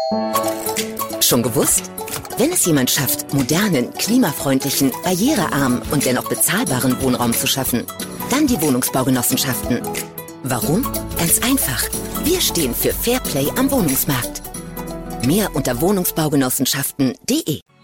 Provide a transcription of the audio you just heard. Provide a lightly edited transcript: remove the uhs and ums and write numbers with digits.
Schon gewusst? Wenn es jemand schafft, modernen, klimafreundlichen, barrierearmen und dennoch bezahlbaren Wohnraum zu schaffen, dann die Wohnungsbaugenossenschaften. Warum? Ganz einfach. Wir stehen für Fairplay am Wohnungsmarkt. Mehr unter wohnungsbaugenossenschaften.de